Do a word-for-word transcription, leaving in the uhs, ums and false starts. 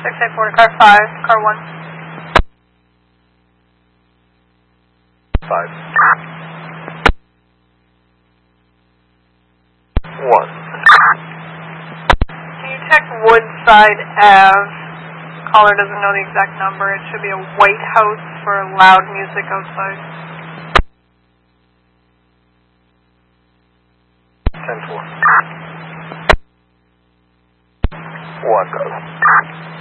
six eight four to car five, car one. Five. One. Can you check Woodside Ave? Caller doesn't know the exact number. It should be a White House for loud music outside. Ten four. One go.